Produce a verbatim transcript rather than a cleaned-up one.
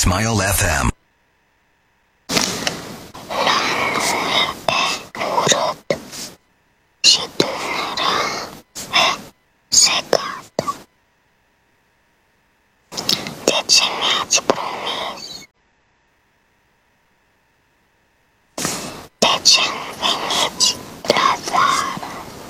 Smile F M. Și Dunărea e secată. De ce mi-ați promis? De ce